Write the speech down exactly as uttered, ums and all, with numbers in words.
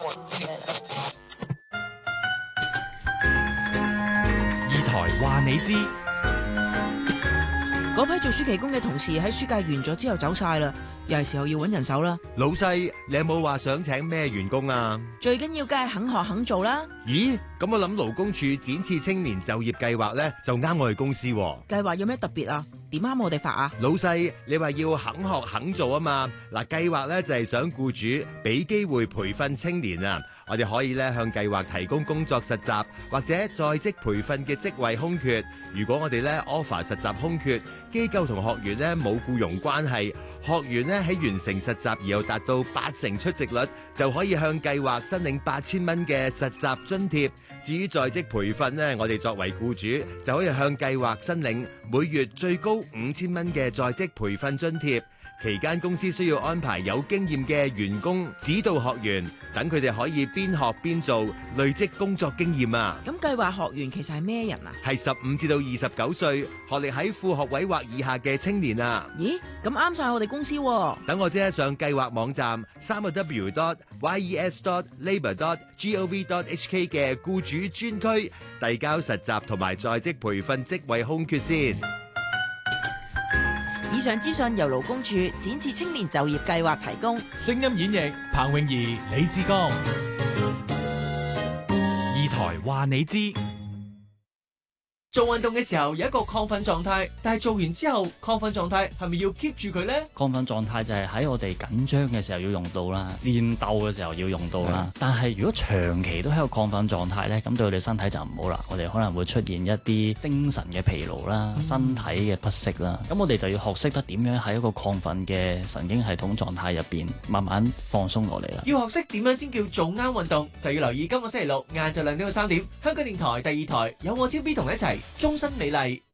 二台話你知。 嗰批做暑期工嘅同事喺暑假完咗之後走晒啦，又係時候要揾人手啦。 老細，你有冇話想請咩員工啊？ 最緊要梗係肯學肯做啦。 咦，咁我諗勞工處展翅青年就業計劃呢，就啱我哋公司喎。 計劃有咩特別啊？點啱我哋發啊？ 老細，你話要肯學肯做啊嘛？嗱，計劃呢就係想僱主俾機會培訓青年啊，我哋可以咧向計劃提供工作實習或者在職培訓嘅職位空缺。如果我哋咧 offer 實習空缺，機構同學員咧冇僱傭關係，學員咧喺完成實習而又達到八成出席率，就可以向計劃申領八千蚊嘅實習津貼。至於在職培訓呢，我哋作為僱主就可以向計劃申領每月最高五千蚊嘅在職培訓津貼。期間公司需要安排有經驗嘅員工指導學員，等佢哋可以邊學邊做，累積工作經驗啊！ 咁計劃學員其實係咩人啊？ 係十五至到二十九歲，學歷喺副學位或以下嘅青年啊！ 咦，咁啱晒我哋公司喎。 等我即刻上計劃網站三個 w dot y e s dot labour dot gov dot h k 嘅僱主專區，遞交實習同埋在職培訓職位空缺先。 以上資訊由勞工處展翅青年就業計劃提供。 聲音演繹彭詠儀、李志剛。二台話你知。 做運動嘅時候有一個亢奮狀態，但係做完之後亢奮狀態係咪要 keep 住佢呢？ 亢奮狀態就係喺我哋緊張嘅時候要用到啦，戰鬥嘅時候要用到啦。但係如果長期都喺個亢奮狀態呢，咁對我哋身體就唔好啦。我哋可能會出現一啲精神嘅疲勞啦，身體嘅不適啦。咁我哋就要學識得點樣喺一個亢奮嘅神經系統狀態入邊慢慢放鬆落嚟啦。 要學識點樣先叫做啱運動，就要留意今個星期六晏晝兩點到三點，香港電台第二台有我超 B 同一齊終身美麗。